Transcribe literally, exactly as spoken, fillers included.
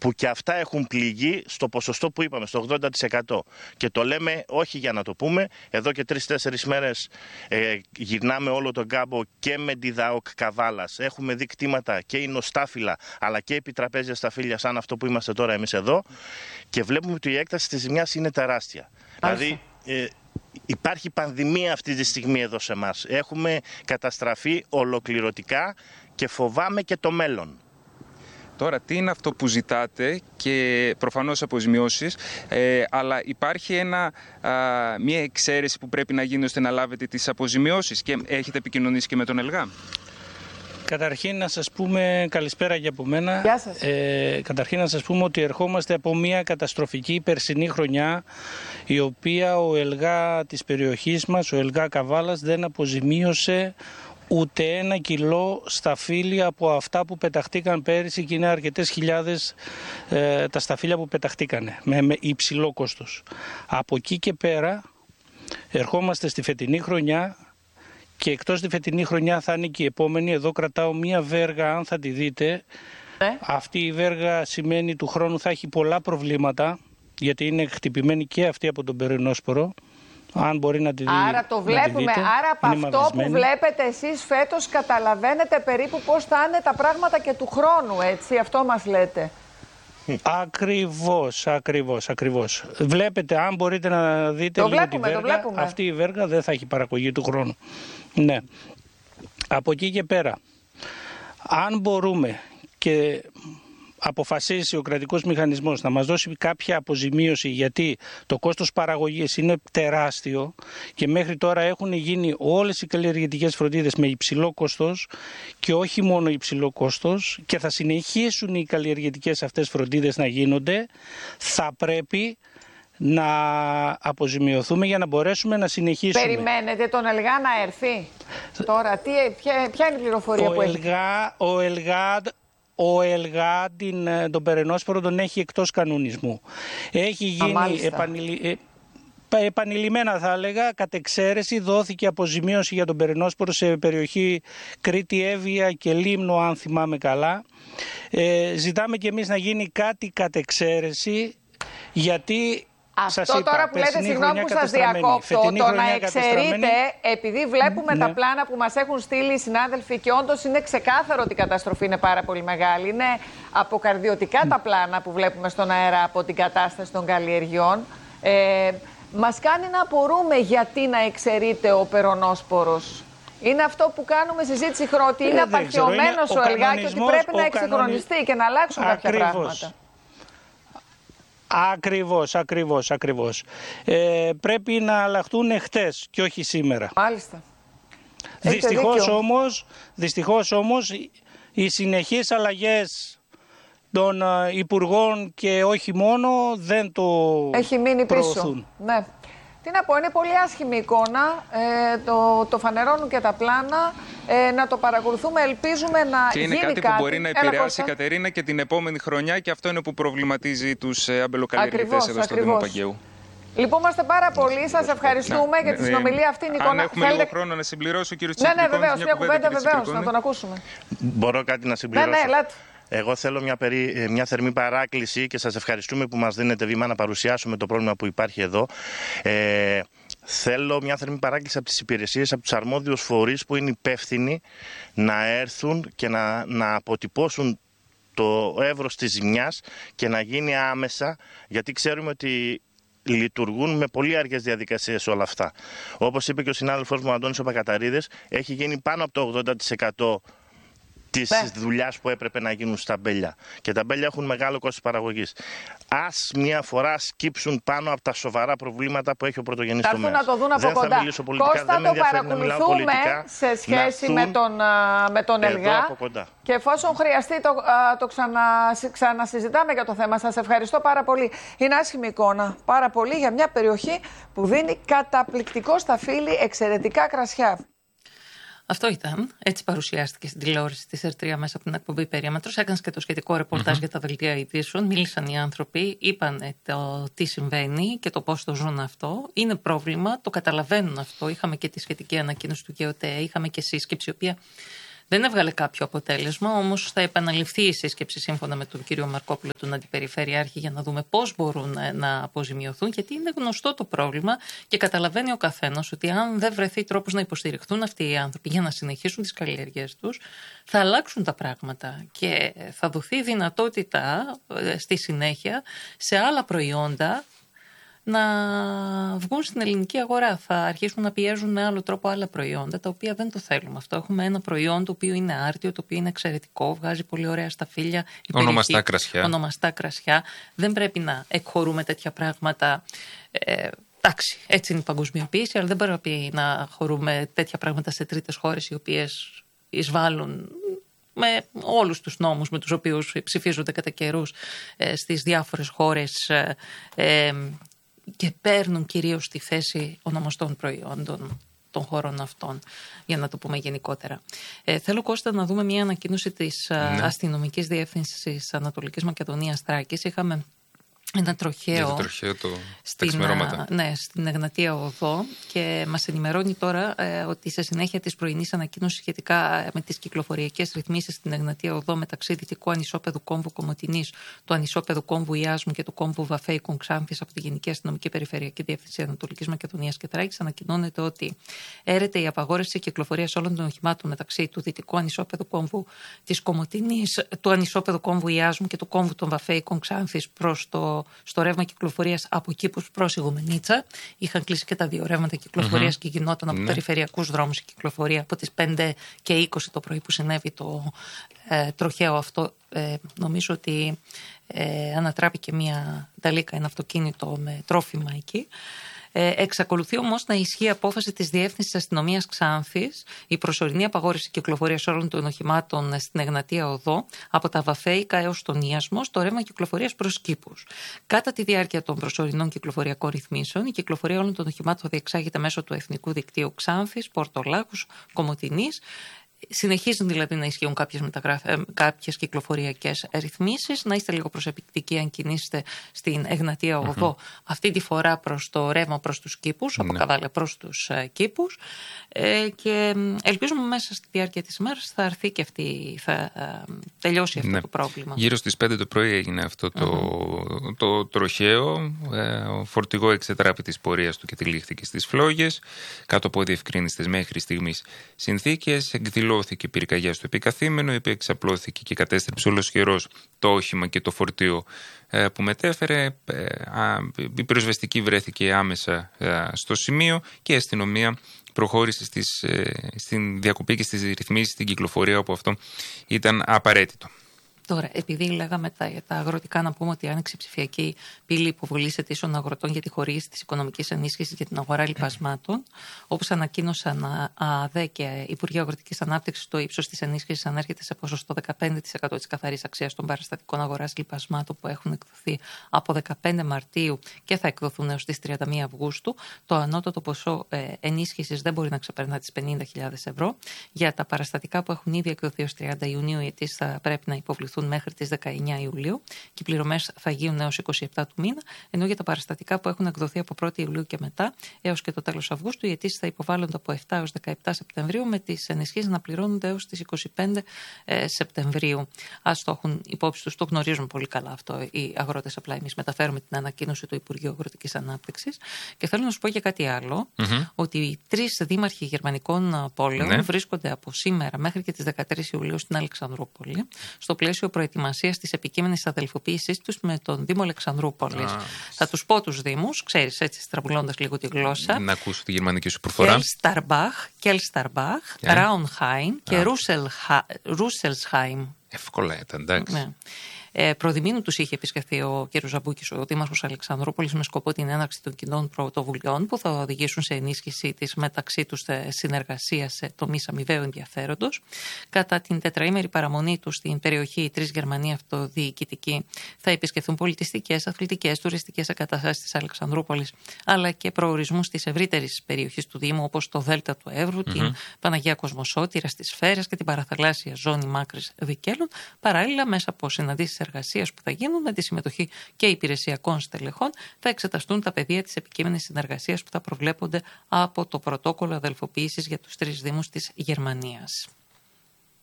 που και αυτά έχουν πληγεί στο ποσοστό που είπαμε, στο ογδόντα τοις εκατό. Και το λέμε όχι για να το πούμε. Εδώ και τρεις-τέσσερις μέρες ε, γυρνάμε όλο τον κάμπο και με τη ΔΑΟΚ Καβάλας. Έχουμε δει κτήματα και ινοστάφυλλα αλλά και επιτραπέζια σταφύλια σαν αυτό που είμαστε τώρα εμείς εδώ. Και βλέπουμε ότι η έκταση της ζημιάς είναι τεράστια. Δηλαδή ε, υπάρχει πανδημία αυτή τη στιγμή εδώ σε εμάς. Έχουμε καταστραφεί ολοκληρωτικά και φοβάμαι και το μέλλον. Τώρα, τι είναι αυτό που ζητάτε και προφανώς αποζημιώσεις, ε, αλλά υπάρχει ένα, α, μια εξαίρεση που πρέπει να γίνει ώστε να λάβετε τις αποζημιώσεις και έχετε επικοινωνήσει και με τον ΕΛΓΑ? Καταρχήν να σας πούμε, καλησπέρα και από μένα. Γεια σας. Ε, καταρχήν να σας πούμε ότι ερχόμαστε από μια καταστροφική περσινή χρονιά, η οποία ο ΕΛΓΑ της περιοχής μας, ο ΕΛΓΑ Καβάλας, δεν αποζημίωσε ούτε ένα κιλό σταφύλια από αυτά που πεταχτήκαν πέρυσι, και είναι αρκετές χιλιάδες ε, τα σταφύλια που πεταχτήκανε με, με υψηλό κόστος. Από εκεί και πέρα ερχόμαστε στη φετινή χρονιά, και εκτός τη φετινή χρονιά θα είναι και η επόμενη. Εδώ κρατάω μία βέργα, αν θα τη δείτε. Ε? Αυτή η βέργα σημαίνει του χρόνου θα έχει πολλά προβλήματα, γιατί είναι χτυπημένη και αυτή από τον περινόσπορο. Αν μπορεί να τη δει. Άρα το βλέπουμε. Άρα από αυτό μαυρισμένη. Που βλέπετε εσείς φέτος καταλαβαίνετε περίπου πώς θα είναι τα πράγματα και του χρόνου, έτσι, αυτό μας λέτε. Ακριβώς, ακριβώς, ακριβώς. Βλέπετε, αν μπορείτε να δείτε το λίγο βλέπουμε, τη βέργα, αυτή η βέργα δεν θα έχει παραγωγή του χρόνου. Ναι. Από εκεί και πέρα, αν μπορούμε και αποφασίσει ο κρατικός μηχανισμός να μας δώσει κάποια αποζημίωση, γιατί το κόστος παραγωγής είναι τεράστιο και μέχρι τώρα έχουν γίνει όλες οι καλλιεργητικές φροντίδες με υψηλό κόστος, και όχι μόνο υψηλό κόστος, και θα συνεχίσουν οι καλλιεργητικές αυτές φροντίδες να γίνονται, θα πρέπει να αποζημιωθούμε για να μπορέσουμε να συνεχίσουμε. Περιμένετε τον ΕΛΓΑ να έρθει τώρα? Τι, ποια, ποια είναι η πληροφορία ο που ΕΛΓΑ, έχει? Ο ΕΛΓΑ... Ο ΕΛΓΑ την, τον περενόσπορο τον έχει εκτός κανονισμού. Έχει γίνει επανειλη... επανειλημμένα, θα έλεγα, κατ' εξαίρεση δόθηκε αποζημίωση για τον περενόσπορο σε περιοχή Κρήτη, Εύβοια και Λίμνο, αν θυμάμαι καλά. Ε, ζητάμε και εμείς να γίνει κάτι κατ' εξαίρεση, γιατί... Αυτό σας είπα, τώρα που λέτε, συγγνώμη που σας διακόπτω, το να εξαιρείτε, επειδή βλέπουμε ναι. τα πλάνα που μας έχουν στείλει οι συνάδελφοι και όντως είναι ξεκάθαρο ότι η καταστροφή είναι πάρα πολύ μεγάλη. Είναι αποκαρδιωτικά τα πλάνα που βλέπουμε στον αέρα από την κατάσταση των καλλιεργειών. Ε, μας κάνει να απορούμε γιατί να εξαιρείται ο περονόσπορος. Είναι αυτό που κάνουμε συζήτηση ότι είναι ε, απαρχαιωμένος ο, ο ΕΛΓΑ και ότι πρέπει να εξυγχρονιστεί κανονι... και να αλλάξουν Ακριβώς. κάποια πράγματα. Ακριβώς, ακριβώς, ακριβώς. Ε, πρέπει να αλλάχτούν χτες και όχι σήμερα. Μάλιστα. Δυστυχώς όμως, δυστυχώς όμως οι συνεχείς αλλαγές των υπουργών και όχι μόνο δεν το έχει μείνει προωθούν. Πίσω. Ναι. Τι να πω, είναι πολύ άσχημη εικόνα, ε, το, το φανερώνουν και τα πλάνα, ε, να το παρακολουθούμε, ελπίζουμε να και γίνει είναι κάτι, κάτι που μπορεί να επηρεάσει η Κατερίνα και την επόμενη χρονιά, και αυτό είναι που προβληματίζει τους ε, αμπελοκαλλιεργητές εδώ στο Δήμο Παγκαίου. Λυπούμαστε πάρα πολύ, σας ευχαριστούμε για τη συνομιλία αυτή. Νικόνα. Αν έχουμε Θέλετε... λίγο χρόνο να συμπληρώσω, κύριε Τσίπρη. Ναι, ναι, βεβαίως, μια κουβέντα βεβαίως, να τον ακούσουμε. Μπορώ κάτι να συμπληρώσω? Ναι, ναι, ελάτε. Εγώ θέλω μια, περί, μια θερμή παράκληση και σας ευχαριστούμε που μας δίνετε βήμα να παρουσιάσουμε το πρόβλημα που υπάρχει εδώ. Ε, θέλω μια θερμή παράκληση από τις υπηρεσίες, από τους αρμόδιους φορείς που είναι υπεύθυνοι να έρθουν και να, να αποτυπώσουν το εύρος της ζημιάς και να γίνει άμεσα, γιατί ξέρουμε ότι λειτουργούν με πολύ αργές διαδικασίες όλα αυτά. Όπως είπε και ο συνάδελφός μου ο Αντώνης ο Πακαταρίδης, έχει γίνει πάνω από το ογδόντα τοις εκατό της δουλειάς που έπρεπε να γίνουν στα μπέλια. Και τα μπέλια έχουν μεγάλο κόστος παραγωγής. Ας μια φορά σκύψουν πάνω από τα σοβαρά προβλήματα που έχει ο πρωτογενής τομέας. να το δουν από δεν κοντά. Θα μιλήσω πολιτικά, Κώστα, δεν το παρακολουθούμε σε σχέση με τον, με τον ΕΛΓΑ. Και εφόσον χρειαστεί το, το ξανα, ξανασυζητάμε για το θέμα. Σας ευχαριστώ πάρα πολύ. Είναι άσχημη εικόνα πάρα πολύ για μια περιοχή που δίνει καταπληκτικό σταφύλι, εξαιρετικά κρασιά. Αυτό ήταν. Έτσι παρουσιάστηκε στην τηλεόραση της ΕΡΤ τρία μέσα από την εκπομπή Περίματρος. Έκανες και το σχετικό ρεπορτάζ mm-hmm. για τα δελτία ειδήσεων. Μίλησαν οι άνθρωποι, είπαν το τι συμβαίνει και το πώς το ζουν αυτό. Είναι πρόβλημα, το καταλαβαίνουν αυτό. Είχαμε και τη σχετική ανακοίνωση του ΓΕΟΤΕ, είχαμε και σύσκεψη, η οποία Δεν έβγαλε κάποιο αποτέλεσμα, όμως θα επαναληφθεί η σύσκεψη σύμφωνα με τον κύριο Μαρκόπουλο, τον Αντιπεριφερειάρχη, για να δούμε πώς μπορούν να αποζημιωθούν, γιατί είναι γνωστό το πρόβλημα και καταλαβαίνει ο καθένας ότι αν δεν βρεθεί τρόπος να υποστηριχθούν αυτοί οι άνθρωποι για να συνεχίσουν τις καλλιέργειές τους, θα αλλάξουν τα πράγματα και θα δοθεί δυνατότητα στη συνέχεια σε άλλα προϊόντα να βγουν στην ελληνική αγορά. Θα αρχίσουν να πιέζουν με άλλο τρόπο άλλα προϊόντα, τα οποία δεν το θέλουμε αυτό. Έχουμε ένα προϊόν το οποίο είναι άρτιο, το οποίο είναι εξαιρετικό, βγάζει πολύ ωραία σταφύλια. Ονομαστά κρασιά. Ονομαστά κρασιά. Δεν πρέπει να εκχωρούμε τέτοια πράγματα. Ε, εντάξει, έτσι είναι η παγκοσμιοποίηση, αλλά δεν πρέπει να χωρούμε τέτοια πράγματα σε τρίτες χώρες οι οποίες εισβάλλουν με όλους τους νόμους με τους οποίους ψηφίζονται κατά καιρούς ε, στις διάφορες χώρες ε, ε, και παίρνουν κυρίως τη θέση ονομαστών προϊόντων των χώρων αυτών, για να το πούμε γενικότερα. Ε, θέλω, Κώστα, να δούμε μια ανακοίνωση της ναι. αστυνομικής διεύθυνσης Ανατολικής Μακεδονίας Θράκης. Είχαμε ένα τροχαίο, για το τροχαίο το στην, ναι, στην Εγνατία Οδό και μας ενημερώνει τώρα ε, ότι σε συνέχεια της πρωινής ανακοίνωσης σχετικά με τις κυκλοφοριακές ρυθμίσεις στην Εγνατία Οδό μεταξύ δυτικού ανισόπεδου κόμβου Κομοτηνής, του ανισόπεδου κόμβου Ιάσμου και του κόμβου Βαφέικων Ξάνθης από τη Γενική Αστυνομική Περιφερειακή Διεύθυνση Ανατολικής Μακεδονίας και Θράκης, ανακοινώνεται ότι έρεται η απαγόρευση κυκλοφορίας όλων των οχημάτων μεταξύ του δυτικού ανισόπεδου κόμβου της Κομοτηνής, του ανισόπεδου κόμβου Ιάσμου και του κόμβου των Βαφέικων Ξάνθης προς το στο ρεύμα κυκλοφορίας από Κήπους προς Ιγουμενίτσα. Είχαν κλείσει και τα δύο ρεύματα κυκλοφορίας mm-hmm. και γινόταν από ναι. περιφερειακούς δρόμους η κυκλοφορία από τις πέντε και είκοσι το πρωί που συνέβη το ε, τροχαίο αυτό. Ε, νομίζω ότι ε, ανατράπηκε μια νταλίκα, ένα αυτοκίνητο με τρόφιμα εκεί. Ε, εξακολουθεί όμως να ισχύει η απόφαση της Διεύθυνσης Αστυνομίας Ξάνθης, η προσωρινή απαγόρευση κυκλοφορίας όλων των οχημάτων στην Εγνατία Οδό, από τα Βαφέικα έως τον Ιάσμο, στο ρεύμα κυκλοφορίας προς Κήπους. Κατά τη διάρκεια των προσωρινών κυκλοφοριακών ρυθμίσεων, η κυκλοφορία όλων των οχημάτων διεξάγεται μέσω του Εθνικού Δικτύου Ξάνθης, Πορτολάκους, Κομοτηνής. Συνεχίζουν δηλαδή να ισχύουν κάποιες, μεταγράφ... κάποιες κυκλοφοριακές ρυθμίσεις. Να είστε λίγο προσεκτικοί αν κινήσετε στην Εγνατία Οδό, mm-hmm. αυτή τη φορά προς το ρεύμα προς τους Κήπους, από mm-hmm. Καβάλα προς τους uh, Κήπους. Ε, και ελπίζουμε μέσα στη διάρκεια της ημέρας θα έρθει και αυτή, θα uh, τελειώσει αυτό ναι. το πρόβλημα. Γύρω στις πέντε το πρωί έγινε αυτό το, mm-hmm. το τροχαίο. Ε, ο φορτηγό εξετράπη της πορείας του και τυλίχθηκε στις φλόγες, κάτω από διευκρίνηστες μέχρι στιγμής συνθήκες. Εκδηλώθηκε πυρκαγιά στο επικαθήμενο, η οποία εξαπλώθηκε και κατέστρεψε ολοσχερός το όχημα και το φορτίο ε, που μετέφερε. Ε, α, η πυροσβεστική βρέθηκε άμεσα ε, στο σημείο και η αστυνομία προχώρησε στις, ε, στην διακοπή και στις ρυθμίσεις στην κυκλοφορία όπου αυτό ήταν απαραίτητο. Τώρα, επειδή λέγαμε τα, τα αγροτικά, να πούμε ότι η άνοιξη ψηφιακή πύλη υποβολής αιτήσεων αγροτών για τη χορήγηση της οικονομικής ενίσχυσης για την αγορά λιπασμάτων, όπως ανακοίνωσαν ΑΔΕ και Υπουργείο Αγροτικής Ανάπτυξης, το ύψος της ενίσχυσης ανέρχεται σε ποσοστό δεκαπέντε τοις εκατό της καθαρής αξίας των παραστατικών αγοράς λιπασμάτων που έχουν εκδοθεί από δεκαπέντε Μαρτίου και θα εκδοθούν έως τις τριάντα μία Αυγούστου. Το ανώτατο ποσό ε, ενίσχυσης δεν μπορεί να ξεπερνά τις πενήντα χιλιάδες ευρώ. Για τα παραστατικά που έχουν ήδη εκδοθεί έως τριάντα Ιουνίου, οι αιτήσεις θα πρέπει να υποβληθούν μέχρι τις δεκαεννέα Ιουλίου και οι πληρωμές θα γίνουν έως είκοσι επτά του μήνα, ενώ για τα παραστατικά που έχουν εκδοθεί από πρώτη Ιουλίου και μετά έως και το τέλος Αυγούστου, οι αιτήσεις θα υποβάλλονται από επτά έως δεκαεπτά Σεπτεμβρίου, με τις ενισχύσεις να πληρώνονται έως τις είκοσι πέντε Σεπτεμβρίου. Ας το έχουν υπόψη τους, το γνωρίζουν πολύ καλά αυτό οι αγρότες. Απλά εμείς μεταφέρουμε την ανακοίνωση του Υπουργείου Αγροτικής Ανάπτυξης. Και θέλω να σου πω και κάτι άλλο, mm-hmm. ότι οι τρεις δήμαρχοι γερμανικών πόλεων mm-hmm. βρίσκονται από σήμερα μέχρι και τις δεκατρείς Ιουλίου στην Αλεξανδρούπολη, στο πλαίσιο προετοιμασίας της επικείμενης αδελφοποίησής τους με τον Δήμο Αλεξανδρούπολης. Ah. Θα τους πω τους δήμους, ξέρεις, έτσι στραβουλώντας λίγο τη γλώσσα. Να ακούσω τη γερμανική σου προφορά. Κέλσταρμπαχ, Κέλσταρμπαχ, yeah. Ράουνχάιμ και ah. Ρούσελσχάιμ. Εύκολα ήταν, εντάξει. Ναι. Ε, προδημήνου τους είχε επισκεφθεί ο κ. Ζαμπούκης, ο Δήμαρχος Αλεξανδρούπολης, με σκοπό την έναρξη των κοινών πρωτοβουλειών που θα οδηγήσουν σε ενίσχυση της μεταξύ τους συνεργασίας σε τομείς αμοιβαίου ενδιαφέροντος. Κατά την τετραήμερη παραμονή του στην περιοχή Τρεις Γερμανία Αυτοδιοικητική θα επισκεφθούν πολιτιστικές, αθλητικές, τουριστικές εγκαταστάσεις της Αλεξανδρούπολης, αλλά και προορισμούς της ευρύτερης περιοχής του Δήμου, όπως το Δέλτα του Εύρου, mm-hmm. την Παναγία Κοσμοσώτηρα, τις Σφαίρες και την παραθαλάσσια ζώνη Μάκρης Δικέλων, παράλληλα μέσα από συναντήσεις εργασίας που θα γίνουν με τη συμμετοχή και υπηρεσιακών στελεχών, θα εξεταστούν τα πεδία της επικείμενης συνεργασίας που θα προβλέπονται από το πρωτόκολλο αδελφοποίησης για τους τρεις δήμους της Γερμανίας.